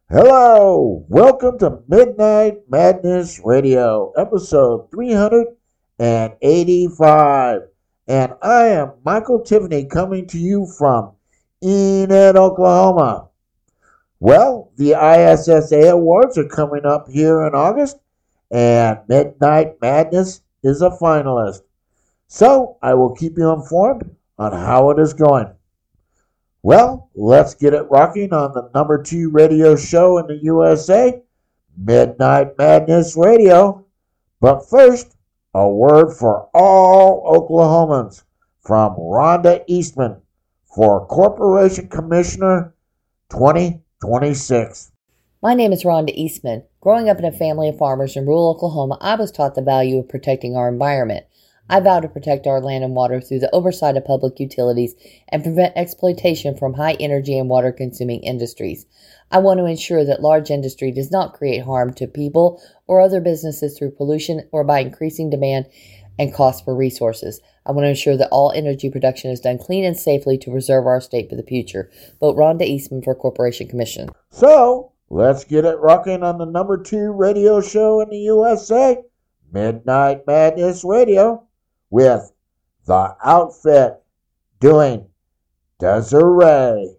Hello, welcome to Midnight Madness Radio, episode 385. And I am Michael Tiffany coming to you from Enid, Oklahoma. Well, the ISSA Awards are coming up here in August, and Midnight Madness is a finalist. So I will keep you informed on how it is going. Well, let's get it rocking on the number 2 radio show in the USA, Midnight Madness Radio. But first, a word for all Oklahomans from Rhonda Eastman for Corporation Commissioner 2026. My name is Rhonda Eastman. Growing up in a family of farmers in rural Oklahoma, I was taught the value of protecting our environment. I vow to protect our land and water through the oversight of public utilities and prevent exploitation from high energy and water consuming industries. I want to ensure that large industry does not create harm to people or other businesses through pollution or by increasing demand and cost for resources. I want to ensure that all energy production is done clean and safely to preserve our state for the future. Vote Rhonda Eastman for Corporation Commission. So, let's get it rocking on the number 2 radio show in the USA, Midnight Madness Radio, with The Outfit doing Desiree.